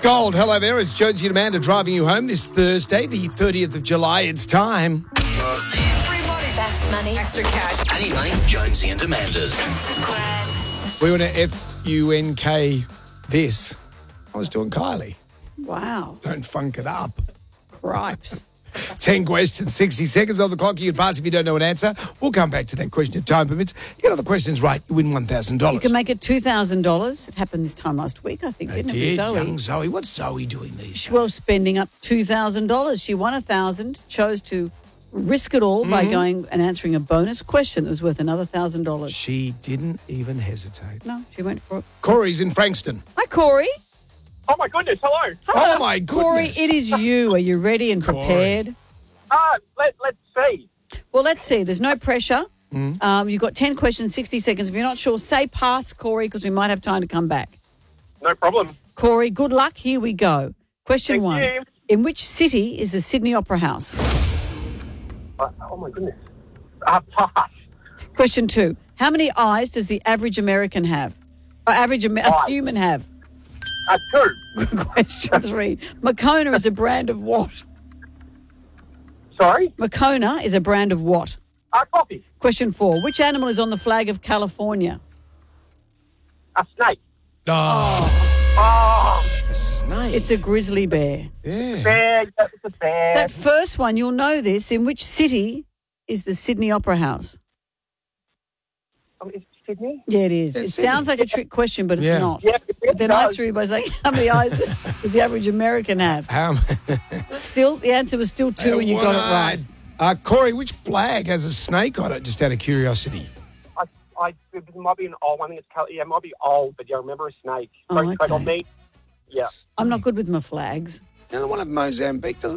Gold, hello there. It's Jonesy and Amanda driving you home this Thursday, the 30th of July. It's time. Best money. Extra cash. Any money? Jonesy and Amanda's. We want to FUNK this. I was doing Kylie. Wow. Don't funk it up. Cripes. 10 questions, 60 seconds on the clock. You can pass if you don't know an answer. We'll come back to that question if time permits. You get all the questions right, you win $1,000. You can make it $2,000. It happened this time last week, I think, didn't it? with Zoe? Young Zoe. What's Zoe doing these days? Well, spending up $2,000. She won $1,000, chose to risk it all by going and answering a bonus question that was worth another $1,000. She didn't even hesitate. No, she went for it. Corey's in Frankston. Hi, Corey. Oh, my goodness. Hello. Oh, my goodness. Corey, it is you. Are you ready and prepared? Let's see. Well, let's see. There's no pressure. You've got 10 questions, 60 seconds. If you're not sure, say pass, Corey, because we might have time to come back. No problem. Corey, good luck. Here we go. Question Thank one. you. In which city is the Sydney Opera House? Oh, my goodness. Pass. Question two. How many eyes does the average American have? Or average human have? 2. Question three. Moccona is a brand of what? Sorry? Moccona is a brand of what? Coffee. Question four. Which animal is on the flag of California? A snake. A snake. It's a grizzly bear. Yeah. Bear. It's a bear. That first one, you'll know this. In which city is the Sydney Opera House? It's Sydney? Yeah, it is. It's It sounds like a trick question, but it's Yeah. not. Yeah, But then I threw by saying, how many eyes does the average American have? Still, the answer was still 2 and you got it right. Corey, which flag has a snake on it, just out of curiosity? It might be an old one. I think it might be old, but yeah, I remember a snake. Oh, Sorry, okay. on me. Yeah. I'm not good with my flags. You know, the one of Mozambique doesn't